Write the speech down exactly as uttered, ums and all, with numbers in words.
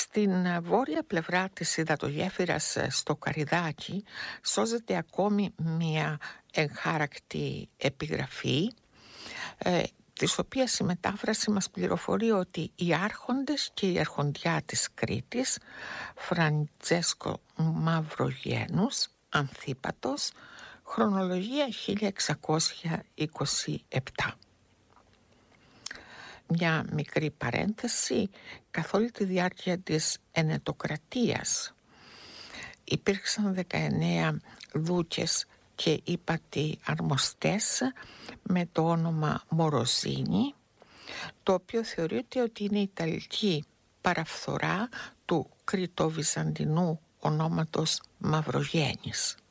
Στην βόρεια πλευρά της υδατογέφυρας στο Καρυδάκι σώζεται ακόμη μια εγχάρακτη επιγραφή, ε, της οποίας η μετάφραση μας πληροφορεί ότι οι άρχοντες και η αρχοντιά της Κρήτης, Φραντζέσκο Μαυρογένους, Ανθίπατος, χρονολογία χίλια εξακόσια είκοσι επτά. Μια μικρή παρένθεση, καθ' όλη τη διάρκεια της ενετοκρατίας υπήρξαν δεκαεννέα δούκες και ύπατοι αρμοστές με το όνομα Μοροζίνη, το οποίο θεωρείται ότι είναι η ιταλική παραφθορά του κρητοβυζαντινού ονόματος Μαυρογένης.